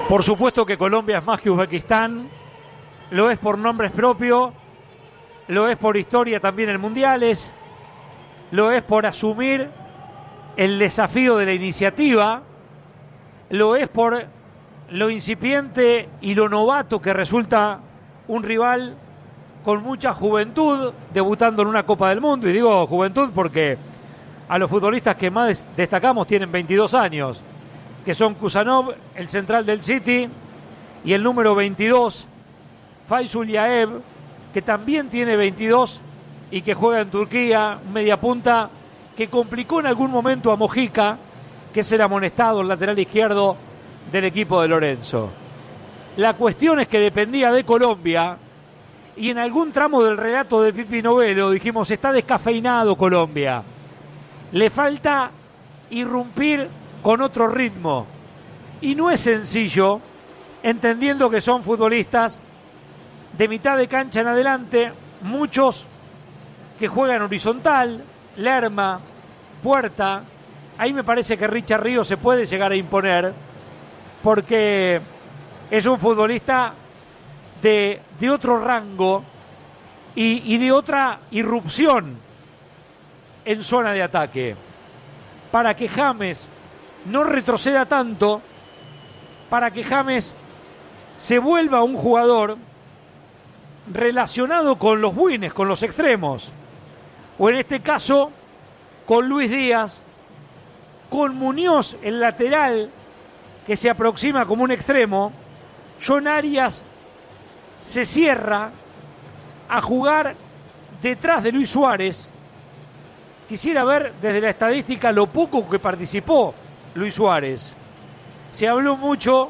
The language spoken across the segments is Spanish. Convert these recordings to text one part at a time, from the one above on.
Por supuesto que Colombia es más que Uzbekistán, lo es por nombres propios, lo es por historia también en mundiales, lo es por asumir el desafío de la iniciativa, lo es por lo incipiente y lo novato que resulta un rival con mucha juventud debutando en una Copa del Mundo. Y digo juventud porque a los futbolistas que más destacamos tienen 22 años, que son Kusanov, el central del City, y el número 22, Faisul Yaev, que también tiene 22 y que juega en Turquía, un mediapunta que complicó en algún momento a Mojica, que es el amonestado, el lateral izquierdo del equipo de Lorenzo. La cuestión es que dependía de Colombia, y en algún tramo del relato de Pipi Novello dijimos, está descafeinado Colombia, le falta irrumpir con otro ritmo, y no es sencillo, entendiendo que son futbolistas de mitad de cancha en adelante, muchos que juegan horizontal, Lerma, Puerta. Ahí me parece que Richard Ríos se puede llegar a imponer, porque es un futbolista de otro rango y de otra irrupción en zona de ataque, para que James no retroceda tanto, para que James se vuelva un jugador relacionado con los wings, con los extremos, o en este caso con Luis Díaz, con Muñoz, el lateral que se aproxima como un extremo. John Arias se cierra a jugar detrás de Luis Suárez. Quisiera ver desde la estadística lo poco que participó Luis Suárez. Se habló mucho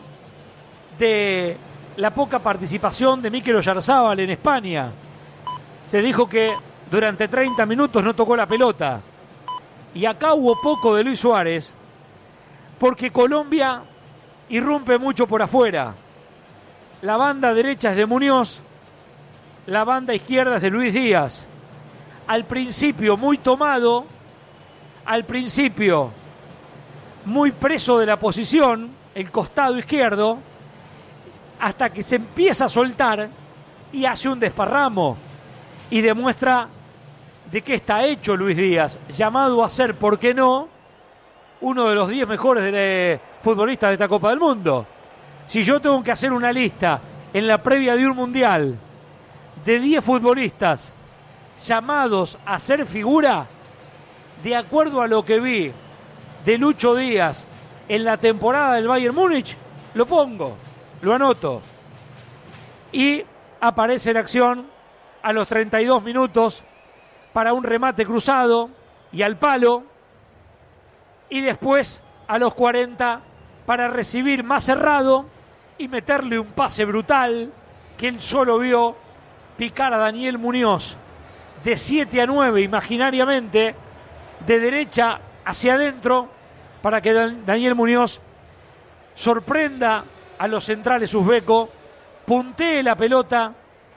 de la poca participación de Mikel Oyarzábal en España. Se dijo que durante 30 minutos no tocó la pelota. Y acá hubo poco de Luis Suárez, porque Colombia irrumpe mucho por afuera. La banda derecha es de Muñoz, la banda izquierda es de Luis Díaz. Al principio muy tomado, al principio muy preso de la posición, el costado izquierdo, hasta que se empieza a soltar y hace un desparramo y demuestra de qué está hecho Luis Díaz, llamado a ser, ¿por qué no?, uno de los 10 mejores futbolistas de esta Copa del Mundo. Si yo tengo que hacer una lista en la previa de un mundial de 10 futbolistas llamados a ser figura, de acuerdo a lo que vi de Lucho Díaz en la temporada del Bayern Múnich, lo pongo, lo anoto. Y aparece en acción a los 32 minutos para un remate cruzado y al palo, y después a los 40 para recibir más cerrado y meterle un pase brutal que él solo vio picar a Daniel Muñoz de 7-9 imaginariamente, de derecha hacia adentro, para que Daniel Muñoz sorprenda a los centrales uzbecos, puntee la pelota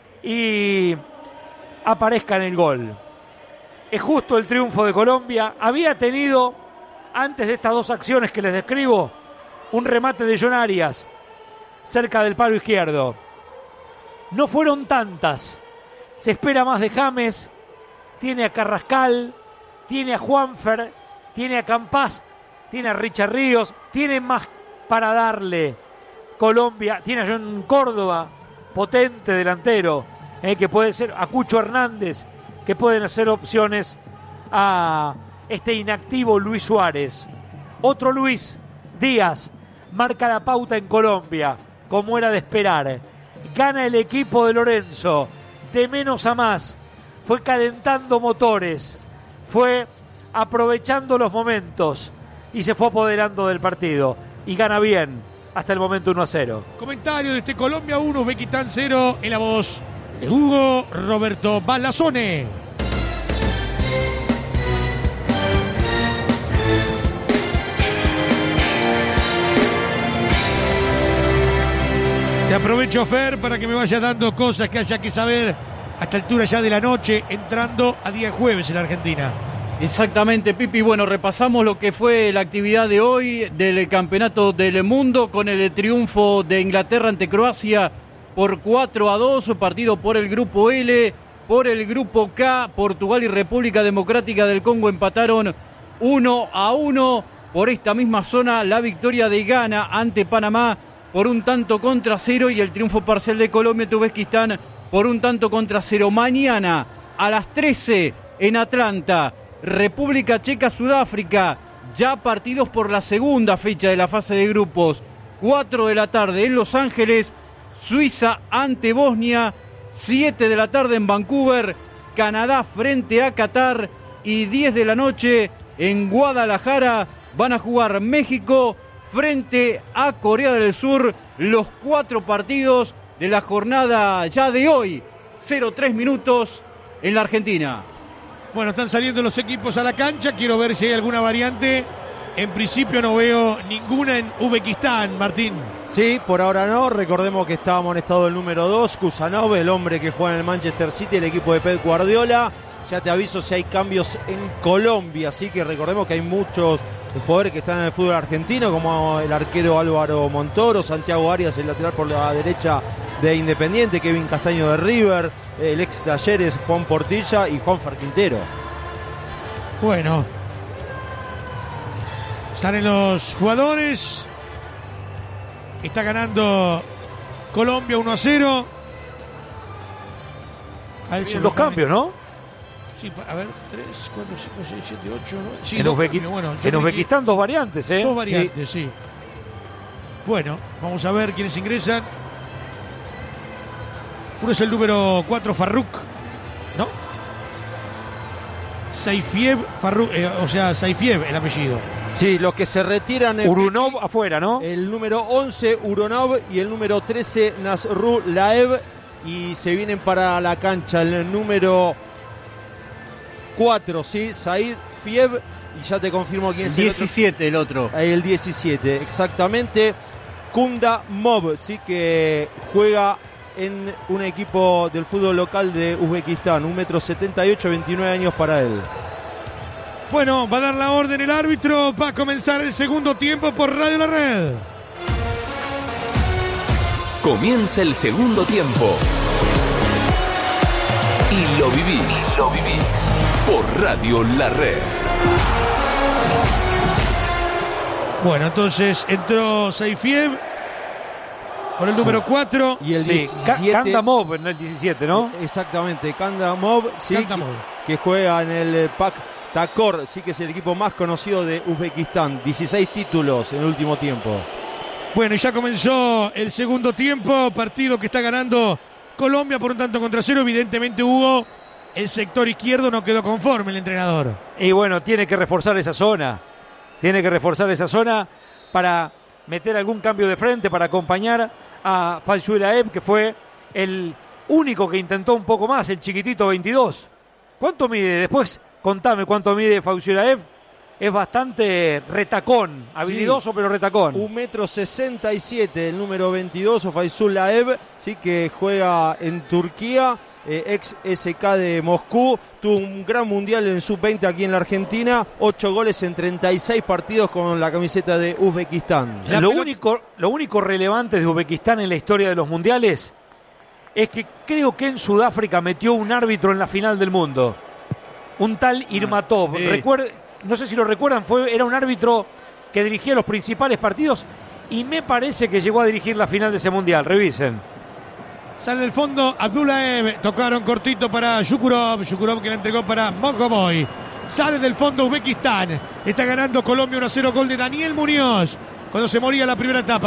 y aparezca en el gol. Es justo el triunfo de Colombia. Había tenido, antes de estas dos acciones que les describo, un remate de John Arias cerca del palo izquierdo. No fueron tantas. Se espera más de James. Tiene a Carrascal, tiene a Juanfer, tiene a Campás, tiene a Richard Ríos, tiene más para darle Colombia. Tiene a John Córdoba, potente delantero, que puede ser, a Cucho Hernández, que pueden hacer opciones a este inactivo Luis Suárez. Otro Luis Díaz marca la pauta en Colombia, como era de esperar. Gana el equipo de Lorenzo, de menos a más. Fue calentando motores, fue aprovechando los momentos y se fue apoderando del partido. Y gana bien, hasta el momento 1-0. Comentario de este Colombia 1, Uzbekistán 0, en la voz de Hugo Roberto Balasone. Te aprovecho, Fer, para que me vayas dando cosas que haya que saber a esta altura ya de la noche, entrando a día jueves en la Argentina. Exactamente, Pipi. Bueno, repasamos lo que fue la actividad de hoy del Campeonato del Mundo con el triunfo de Inglaterra ante Croacia por 4-2, partido por el Grupo L. Por el Grupo K, Portugal y República Democrática del Congo empataron 1-1. Por esta misma zona, la victoria de Ghana ante Panamá por 1-0 y el triunfo parcial de Colombia ante Uzbekistán por 1-0. Mañana a las 13 en Atlanta, República Checa, Sudáfrica, ya partidos por la segunda fecha de la fase de grupos. 4 de la tarde en Los Ángeles, Suiza ante Bosnia. 7 de la tarde en Vancouver, Canadá frente a Qatar. Y 10 de la noche en Guadalajara van a jugar México frente a Corea del Sur. Los 4 partidos de la jornada ya de hoy. 0-3 minutos en la Argentina. Bueno, están saliendo los equipos a la cancha. Quiero ver si hay alguna variante. En principio no veo ninguna en Uzbekistán, Martín. Sí, por ahora no. Recordemos que está amonestado el número 2, Kusanov, el hombre que juega en el Manchester City, el equipo de Pep Guardiola. Ya te aviso si hay cambios en Colombia, así que recordemos que hay muchos jugadores que están en el fútbol argentino, como el arquero Álvaro Montoro, Santiago Arias, el lateral por la derecha de Independiente, Kevin Castaño de River, el ex Talleres Juan Portilla y Juanfer Quintero. Bueno, salen los jugadores. Está ganando Colombia 1-0. Los cambios, ¿no? Sí, a ver, 3, 4, 5, 6, 7, 8, 9. Sí, en Uzbekistán 2 variantes, ¿eh? 2 variantes, sí. Bueno, vamos a ver quiénes ingresan. Uno es el número 4, Farruk, ¿no? Saifiev Farruk, Saifiev el apellido. Sí, los que se retiran. Urunov afuera, ¿no? El número 11, Uronov, y el número 13, Nasrullaev. Y se vienen para la cancha el número 4, ¿sí? Said Fiev. Y ya te confirmo quién es el 17, el otro. El 17, exactamente. Kunda Mov, sí, que juega en un equipo del fútbol local de Uzbekistán. 1,78 m, 29 años para él. Bueno, va a dar la orden el árbitro. Va a comenzar el segundo tiempo por Radio La Red. Comienza el segundo tiempo. Y lo vivís. Por Radio La Red. Bueno, entonces entró Saifiev con el número 4. Y el 17. Kandamov en el 17, ¿no? Exactamente, Kandamov, sí, que juega en el PAK Takor, sí, que es el equipo más conocido de Uzbekistán. 16 títulos en el último tiempo. Bueno, y ya comenzó el segundo tiempo, partido que está ganando Colombia por 1-0. Evidentemente, Hugo, el sector izquierdo no quedó conforme el entrenador. Y bueno, tiene que reforzar esa zona. Para meter algún cambio de frente, para acompañar a Falsuelaev, que fue el único que intentó un poco más, el chiquitito 22. ¿Cuánto mide? Después contame cuánto mide Falsuelaev. Es bastante retacón, habilidoso, sí, pero retacón. 1,67 m, el número 22, Falsuelaev, sí, que juega en Turquía, ex SK de Moscú. Tuvo un gran mundial en sub-20 aquí en la Argentina, 8 goles en 36 partidos con la camiseta de Uzbekistán. Lo único relevante de Uzbekistán en la historia de los mundiales es que creo que en Sudáfrica metió un árbitro en la final del mundo, un tal Irmatov. Sí. No sé si lo recuerdan, era un árbitro que dirigía los principales partidos y me parece que llegó a dirigir la final de ese mundial. Revisen. Sale del fondo Abdullaev, tocaron cortito para Shukurov que la entregó para Mokoboy. Sale del fondo Uzbekistán, está ganando Colombia 1-0, gol de Daniel Muñoz cuando se moría la primera etapa.